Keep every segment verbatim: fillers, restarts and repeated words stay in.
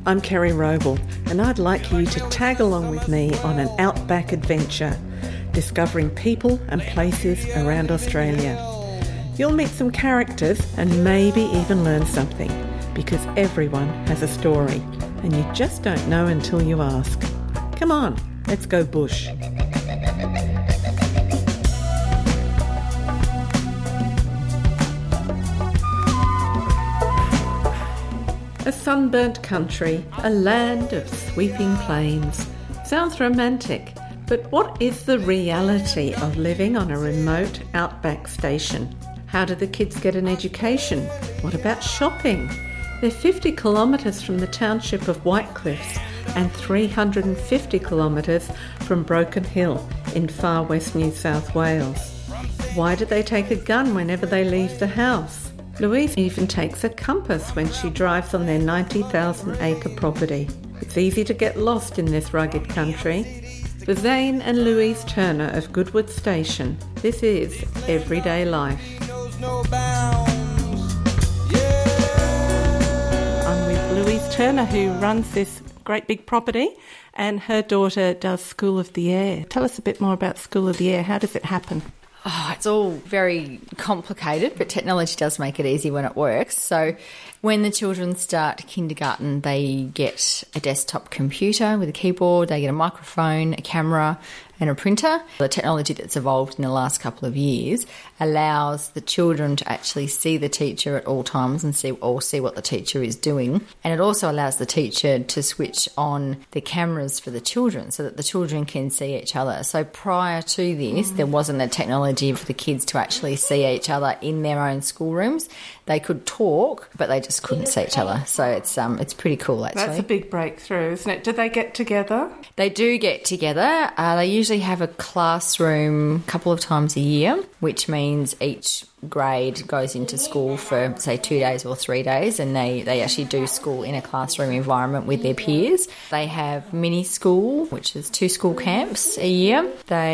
I'm Kerry Roble, and I'd like you to tag along with me on an outback adventure, discovering people and places around Australia. You'll meet some characters and maybe even learn something, because everyone has a story, and you just don't know until you ask. Come on, let's go bush. A sunburnt country, a land of sweeping plains. Sounds romantic, but what is the reality of living on a remote outback station? How do the kids get an education? What about shopping? They're fifty kilometres from the township of Whitecliffs and three hundred fifty kilometres from Broken Hill in far west New South Wales. Why do they take a gun whenever they leave the house? Louise even takes a compass when she drives on their ninety thousand acre property. It's easy to get lost in this rugged country. For Zane and Louise Turner of Goodwood Station, this is Everyday Life. I'm with Louise Turner, who runs this great big property, and her daughter does School of the Air. Tell us a bit more about School of the Air. How does it happen? Oh, it's all very complicated, but technology does make it easy when it works. So when the children start kindergarten, they get a desktop computer with a keyboard, they get a microphone, a camera and a printer. The technology that's evolved in the last couple of years allows the children to actually see the teacher at all times and see or see what the teacher is doing. And it also allows the teacher to switch on the cameras for the children so that the children can see each other. So prior to this, mm. there wasn't a technology for the kids to actually see each other in their own schoolrooms. They could talk, but they just couldn't see each other. So it's um it's pretty cool, actually. That's a big breakthrough, isn't it? Do they get together? They do get together. Uh, they usually have a classroom a couple of times a year, which means each grade goes into school for, say, two days or three days, and they, they actually do school in a classroom environment with their peers. They have mini school, which is two school camps a year.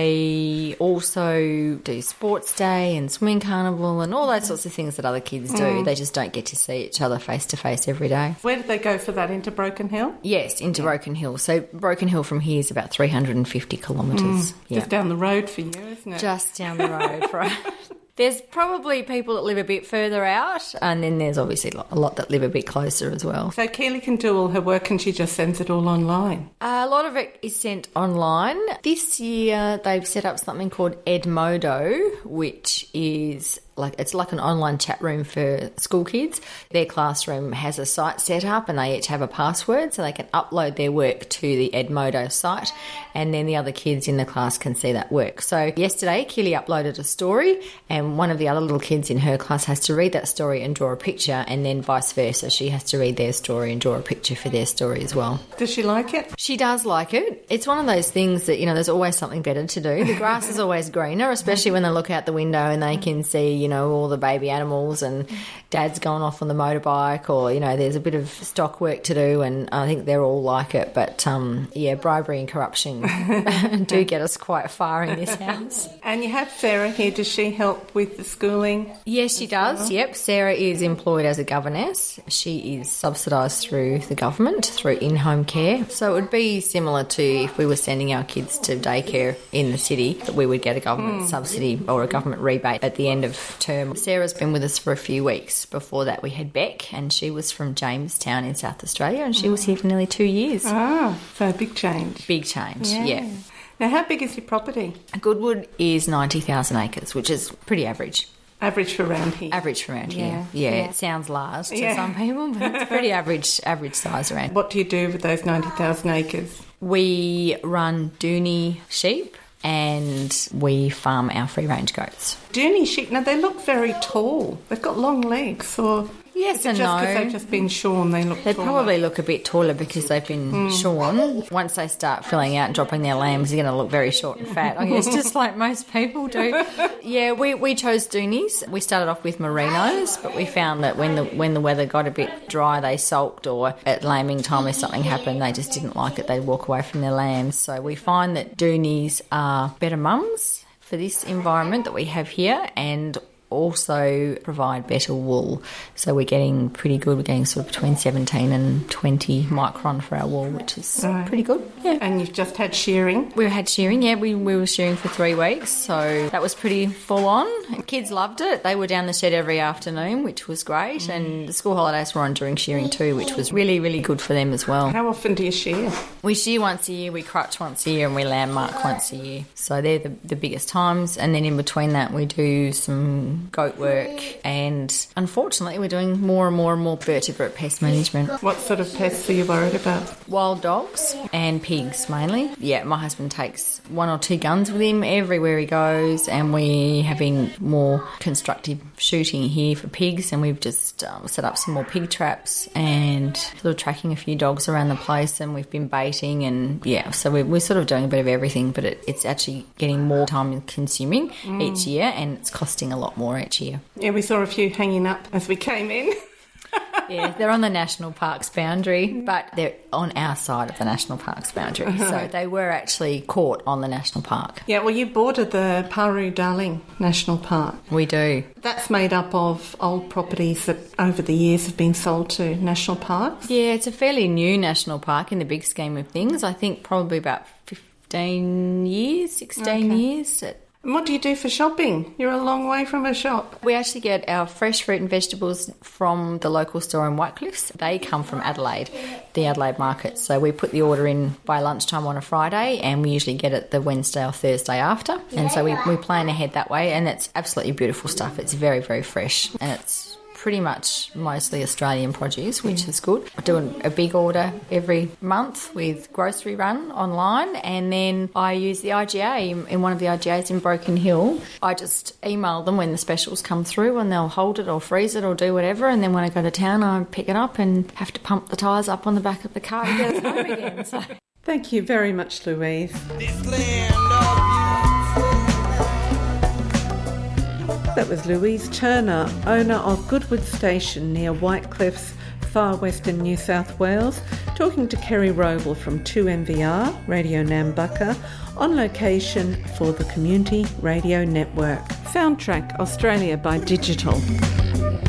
They also do sports day and swimming carnival and all those sorts of things that other kids do. Mm. They just don't get to see each other face to face every day. Where did they go for that? Into Broken Hill? Yes, into Broken Hill. So Broken Hill from here is about three hundred fifty kilometres. Mm. Yeah. Just down the road for you, isn't it? Just down the road for us. There's probably people that live a bit further out, and then there's obviously a lot that live a bit closer as well. So Keely can do all her work and she just sends it all online? Uh, a lot of it is sent online. This year they've set up something called Edmodo, which is like it's like an online chat room for school kids. Their classroom has a site set up and they each have a password so they can upload their work to the Edmodo site, and then the other kids in the class can see that work. So yesterday Keely uploaded a story and one of the other little kids in her class has to read that story and draw a picture, and then vice versa. She has to read their story and draw a picture for their story as well. Does she like it? She does like it. It's one of those things that, you know, there's always something better to do. The grass is always greener, especially when they look out the window and they can see, you know, all the baby animals and dad's going off on the motorbike, or, you know, there's a bit of stock work to do, and I think they're all like it. But, um, yeah, bribery and corruption do get us quite far in this house. And you have Sarah here. Does she help with the schooling? Yes, she does. Well? Yep. Sarah is employed as a governess. She is subsidised through the government, through in-home care. So it would be similar to if we were sending our kids to daycare in the city, that we would get a government mm. subsidy or a government rebate at the end of term. Sarah's been with us for a few weeks. Before that, we had Beck, and she was from Jamestown in South Australia, and she was here for nearly two years. Ah, so big change. Big change, yeah. yeah. Now, how big is your property? Goodwood is ninety thousand acres, which is pretty average. Average for around here. Average for around yeah. here. Yeah, yeah, it sounds large to yeah. some people, but it's pretty average average size around. What do you do with those ninety thousand acres? We run Dooney sheep and we farm our free-range goats. Dooney sheep, now they look very tall. They've got long legs, or... Yes and just no. Just because they've just been shorn, they look They taller. probably look a bit taller because they've been mm. shorn. Once they start filling out and dropping their lambs, they're going to look very short and fat, I guess, just like most people do. Yeah, we, we chose Dooneys. We started off with Merinos, but we found that when the when the weather got a bit dry, they sulked, or at lambing time if something happened, they just didn't like it. They'd walk away from their lambs. So we find that Dooneys are better mums for this environment that we have here, and also provide better wool. So we're getting pretty good. We're getting sort of between seventeen and twenty micron for our wool, which is right. pretty good. Yeah. And you've just had shearing? We had shearing, yeah. We, we were shearing for three weeks, so that was pretty full on. Kids loved it. They were down the shed every afternoon, which was great. Mm. And the school holidays were on during shearing too, which was really, really good for them as well. How often do you shear? We shear once a year, we crutch once a year, and we landmark once a year. So they're the, the biggest times. And then in between that, we do some goat work. And unfortunately, we're doing more and more and more vertebrate pest management. What sort of pests are you worried about? Wild dogs and pigs mainly. Yeah, my husband takes one or two guns with him everywhere he goes, and we're having more constructive shooting here for pigs, and we've just um, set up some more pig traps and sort of tracking a few dogs around the place, and we've been baiting, and yeah, so we're, we're sort of doing a bit of everything, but it, it's actually getting more time consuming mm. each year, and it's costing a lot more each year. Yeah, we saw a few hanging up as we came in. Yeah, they're on the National Parks boundary, but they're on our side of the National Parks boundary. Uh-huh. So they were actually caught on the National Park. Yeah, well, you border the Paru-Darling National Park. We do. That's made up of old properties that over the years have been sold to national parks? Yeah, it's a fairly new national park in the big scheme of things. I think probably about fifteen years, sixteen okay. years. And what do you do for shopping? You're a long way from a shop. We actually get our fresh fruit and vegetables from the local store in Whitecliffs. They come from Adelaide, the Adelaide market. So we put the order in by lunchtime on a Friday, and we usually get it the Wednesday or Thursday after. And so we, we plan ahead that way, and it's absolutely beautiful stuff. It's very, very fresh, and it's pretty much mostly Australian produce, which is good. I do a big order every month with Grocery Run online, and then I use the I G A in one of the I G As in Broken Hill. I just email them when the specials come through, and they'll hold it or freeze it or do whatever, and then when I go to town I pick it up and have to pump the tyres up on the back of the car to get it home again. So. Thank you very much, Louise. That was Louise Turner, owner of Goodwood Station near Whitecliffs, far western New South Wales, talking to Kerry Roble from two M V R, Radio Nambucca, on location for the Community Radio Network. Soundtrack Australia by Digital.